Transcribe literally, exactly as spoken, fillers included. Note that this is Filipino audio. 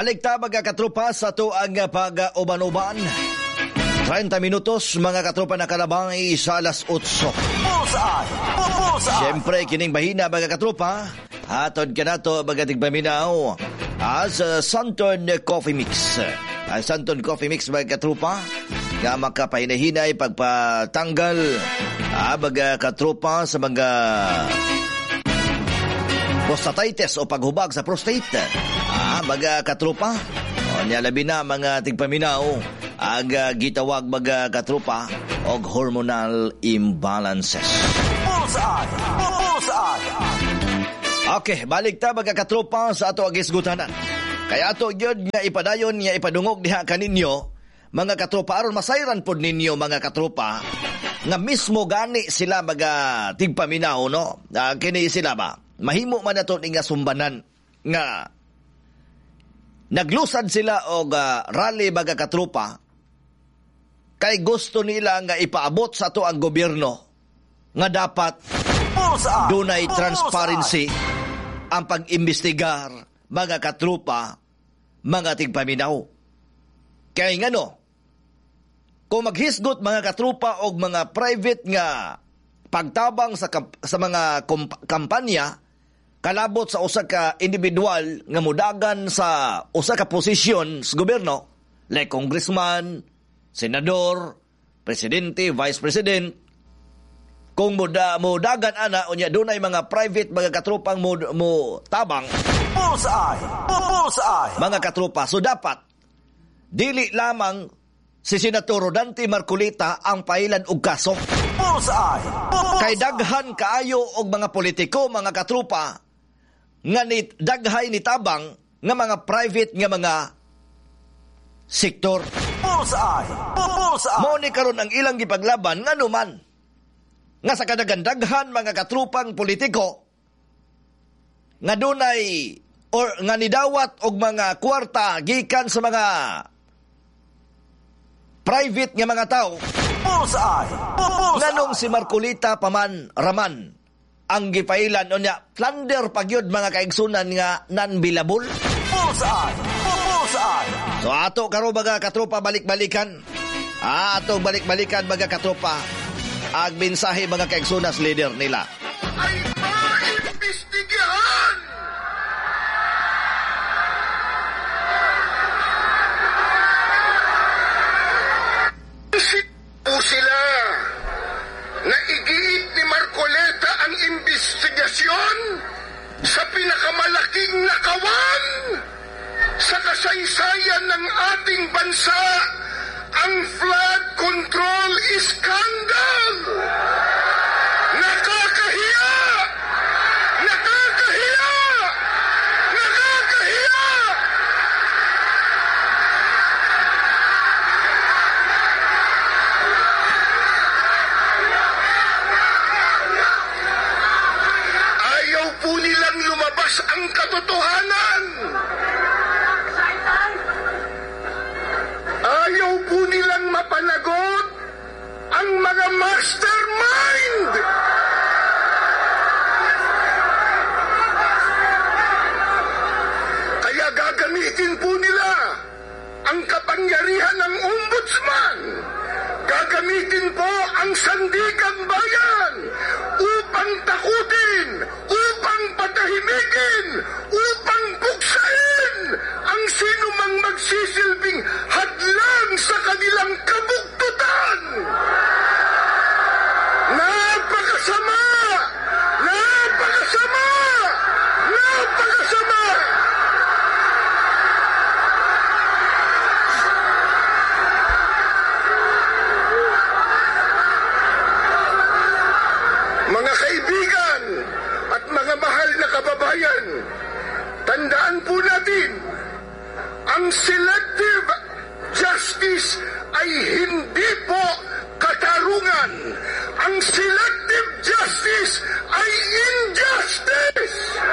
Balik ta mga katropa sa to ang pag-uban-uban. thirty minutos mga katropa na kalabang sa alas otso. Bullseye! Bullseye! Siyempre kining bahina mga katropa. Hatod ka na to mga tigpaminaw as uh, Santon Coffee Mix. Ang Santon Coffee Mix mga katropa nga makapahinahinay pagpatanggal ah, mga katropa sa mga prostatitis o paghubag sa prostate. Ah, mga katropa. O niya labi na mga tigpaminaw ang uh, gitawag mga katropa og hormonal imbalances. Bullseye! Bullseye! Okay, balik ta mga katropa sa ato agisgutanan. Kaya ato yun nga ipadayon nga ipadungog diha kaninyo mga katropa aron masayran pod ninyo mga katropa nga mismo gani sila mga tigpaminaw no. Uh, kini sila ba? Mahimo man nato nga sumbanan nga naglusad sila og uh, rally mga katropa kay gusto nila nga ipaabot sa to ang gobyerno nga dapat dunay transparency ang pag-imbestigar mga katropa mga tigpaminaw. Kay ngano kung maghisgot mga katropa og mga private nga pagtabang sa kamp- sa mga komp- kampanya kalabot sa usa ka individual nga mudagan sa usa ka posisyon sa gobyerno like congressman, senador, presidente, vice president. Kung muda mudagan ana unya dunay mga private mga katropang mo, mo tabang Bullseye! Bullseye! mga katropa. So dapat dili lamang si Senator Rodante Marcolita ang pailan og kaso. Bullseye! Bullseye! Kay daghan kaayo og mga politiko mga katropa nga ni daghay ni tabang nga mga private nga mga sektor. Bullseye! Bullseye! Mao ni karon ang ilang gipaglaban ngano man nga sa kadaghan-daghan mga katrupang politiko nga dunay or nga nidawat og mga kwarta gikan sa mga private nga mga tao. Bullseye! Bullseye! Nganong si Marcolita paman raman ang gipailan o niya plunder pagyod mga kaigsunan nga non-billable. Bullseye! Bullseye! So ato karo mga katropa balik-balikan. Ah, ato balik-balikan mga katropa. Ag mensahe mga kaigsunas leader nila. Ay maimbestigahan! O sila na igiit ni Marcoleta ang investigasyon sa pinakamalaking nakawan sa kasaysayan ng ating bansa, ang flood control scandal. Nakakahiya! Nakakahiya! Nakakahiya! Ayaw po nilang lumabas ang katotohanan. Ayaw po nilang mapanagot ang mga mastermind. Kaya gagamitin po nila ang kapangyarihan ng ombudsman. Gagamitin po ang sandigang bayan upang takutin, upang patahimikin, upang buksain ang sinumang magsisilbing hadlang sa kanilang kabuktutan. Napakasama! Napakasama! Napakasama! Mga kaibigan at mga mahal na kababayan, tandaan po natin, ang selective justice ay hindi po katarungan. Ang selective justice ay injustice!